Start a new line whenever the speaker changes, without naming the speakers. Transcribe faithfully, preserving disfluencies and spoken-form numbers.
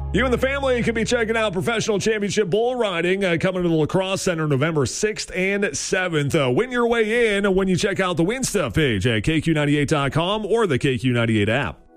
You and the family can be checking out Professional Championship Bull Riding uh, coming to the La Crosse Center November sixth and seventh. Uh, win your way in when you check out the Win Stuff page at K Q ninety-eight dot com or the K Q ninety-eight app.